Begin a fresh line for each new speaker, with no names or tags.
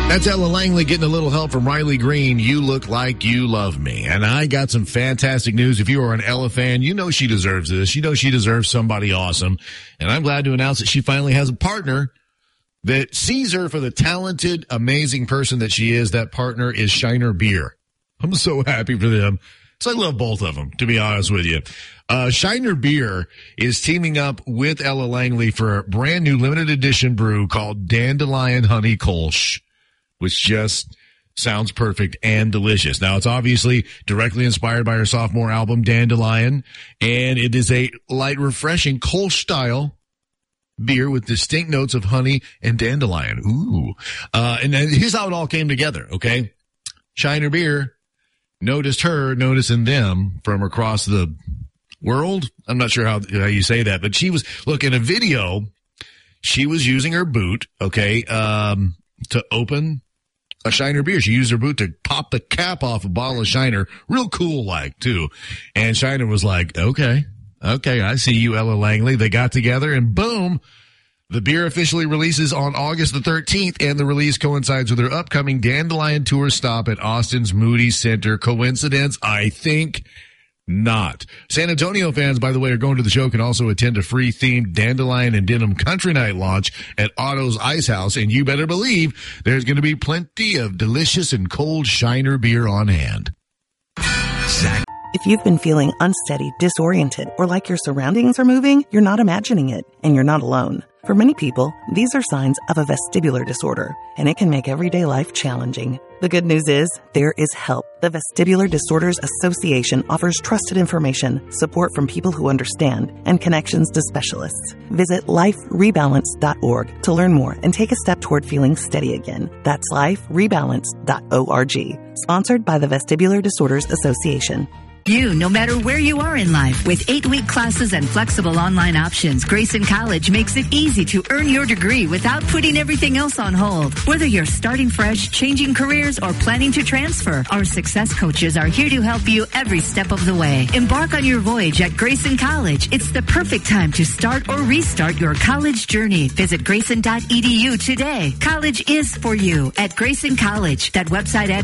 That's Ella Langley getting a little help from Riley Green. You look like you love me. And I got some fantastic news. If you are an Ella fan, you know she deserves this. You know she deserves somebody awesome. And I'm glad to announce that she finally has a partner that sees her for the talented, amazing person that she is. That partner is Shiner Beer. I'm so happy for them. So I love both of them, to be honest with you. Shiner Beer is teaming up with Ella Langley for a brand new limited edition brew called Dandelion Honey Kolsch, which just sounds perfect and delicious. Now, it's obviously directly inspired by her sophomore album, Dandelion, and it is a light, refreshing Kolsch-style beer with distinct notes of honey and dandelion. Ooh. And then here's how it all came together, okay? Shiner Beer noticed her noticing them from across the world. I'm not sure how you say that, but she was, look, in a video, she was using her boot, okay, to open a Shiner Beer. She used her boot to pop the cap off a bottle of Shiner. Real cool like, too. And Shiner was like, okay, I see you, Ella Langley. They got together and boom, the beer officially releases on August the 13th, and the release coincides with her upcoming Dandelion Tour stop at Austin's Moody Center. Coincidence? I think not. San Antonio fans, by the way, are going to the show can also attend a free themed Dandelion and Denim Country Night launch at Otto's Ice House, and you better believe there's going to be plenty of delicious and cold Shiner Beer on hand.
If you've been feeling unsteady, disoriented, or like your surroundings are moving, you're not imagining it, and you're not alone. For many people, these are signs of a vestibular disorder, and it can make everyday life challenging. The good news is, there is help. The Vestibular Disorders Association offers trusted information, support from people who understand, and connections to specialists. Visit liferebalance.org to learn more and take a step toward feeling steady again. That's liferebalance.org. Sponsored by the Vestibular Disorders Association.
No matter where you are in life. With 8-week classes and flexible online options, Grayson College makes it easy to earn your degree without putting everything else on hold. Whether you're starting fresh, changing careers, or planning to transfer, our success coaches are here to help you every step of the way. Embark on your voyage at Grayson College. It's the perfect time to start or restart your college journey. Visit grayson.edu today. College is for you at Grayson College. That website